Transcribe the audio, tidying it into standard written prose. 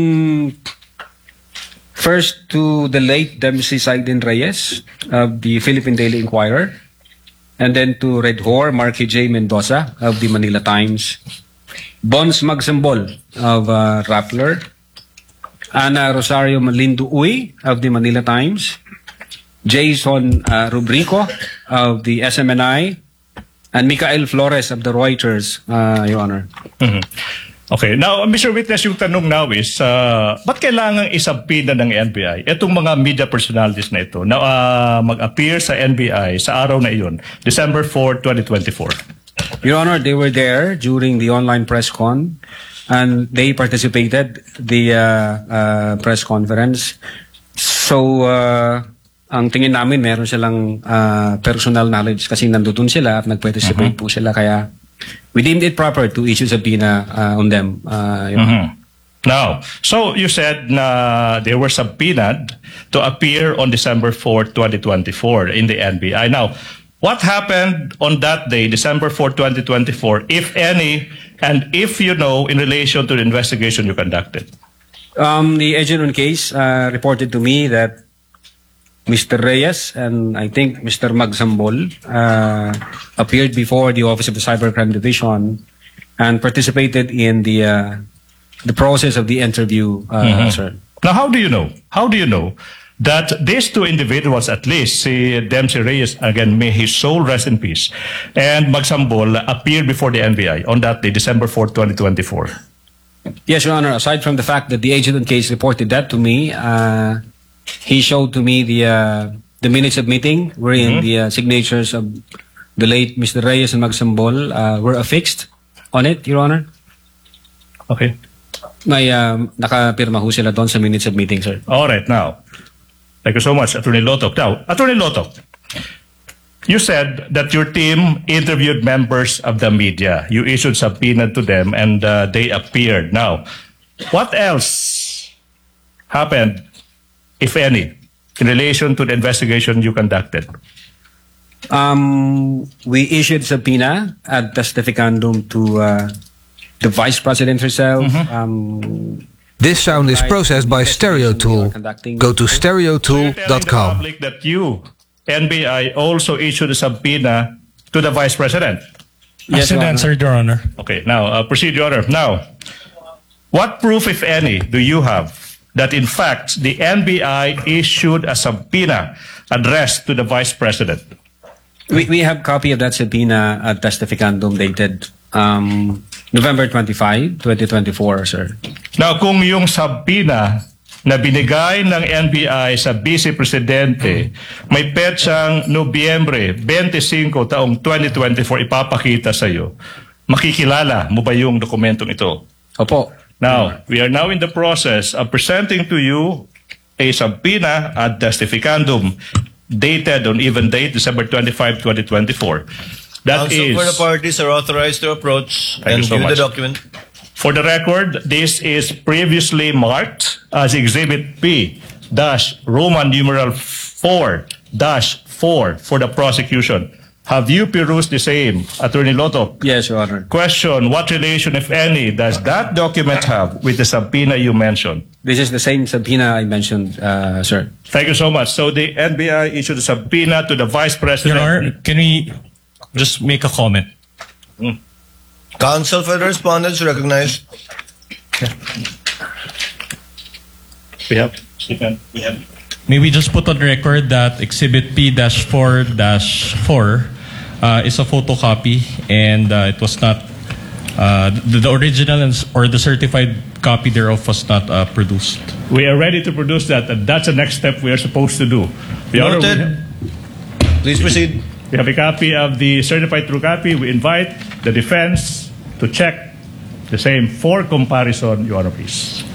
First to the late Dempsey Saidin Reyes of the Philippine Daily Inquirer, and then to Red Whore Marky J. Mendoza of the Manila Times, Bons Magsambol of Rappler, Ana Rosario Malindo Uy of the Manila Times, Jason Rubrico of the SMNI, and Mikael Flores of the Reuters, Your Honor. Okay. Now, Mr. Witness, yung tanong now is, ba't kailangan isabpina ng NBI itong mga media personalities na ito na mag-appear sa NBI sa araw na iyon, December 4, 2024? Your Honor, they were there during the online press con, and they participated the press conference. So, ang tingin namin, meron silang personal knowledge kasi nandoon sila at nag-participate po sila. Kaya we deemed it proper to issue subpoena on them. Now, so you said they were subpoenaed to appear on December 4, 2024 in the NBI. Now, what happened on that day, December 4, 2024, if any, and if you know, in relation to the investigation you conducted? The agent on case reported to me that Mr. Reyes and I think Mr. Magsambol appeared before the Office of the Cybercrime Division and participated in the process of the interview, sir. Now, how do you know? How do you know that these two individuals, at least, si Dempsey Reyes, again, may his soul rest in peace, and Magsambol appeared before the NBI on that day, December 4, 2024? Yes, Your Honor. Aside from the fact that the agent on case reported that to me, he showed to me the minutes of meeting wherein the signatures of the late Mr. Reyes and Magsambol were affixed on it, Your Honor. Okay. May nakapirma ho sila doon sa minutes of meeting, sir. All right, now. Thank you so much, Attorney Lotok. Now, Attorney Lotok, you said that your team interviewed members of the media. You issued subpoena to them and they appeared. Now, what else happened, if any, in relation to the investigation you conducted? We issued subpoena ad testificandum to the Vice President herself. This sound is processed by StereoTool. Go to stereotool.com. That you, NBI, also issued a subpoena to the Vice President. Yes, As an answer, Your Honor. Okay, now, proceed, Your Honor. Now, what proof, if any, do you have that in fact the NBI issued a subpoena addressed to the Vice President? We have copy of that subpoena at testificandum dated November 25, 2024, sir. Now, kung yung subpoena na binigay ng NBI sa Vice Presidente may petsang Nobyembre 25 taong 2024 ipapakita sa iyo, makikilala mo ba yung dokumentong ito? Opo. Now, we are now in the process of presenting to you a subpoena ad testificandum dated on even date December 25, 2024. That is, for the parties are authorized to approach and so view the much. document. For the record, this is previously marked as Exhibit P-Roman numeral 4-4 for the prosecution. Have you perused the same, Attorney Lotok? Yes, Your Honor. Question, what relation, if any, does that document have with the subpoena you mentioned? This is the same subpoena I mentioned, sir. Thank you so much. So the NBI issued a subpoena to the Vice President. Your Honor, can we just make a comment? Counsel for the respondents recognized. We have. Maybe just put on record that Exhibit P-4-4 is a photocopy and it was not, the original or the certified copy thereof was not produced. We are ready to produce that, and that's the next step we are supposed to do. Noted. Please proceed. We have a copy of the certified true copy. We invite the defense to check the same for comparison, Your Honor, please.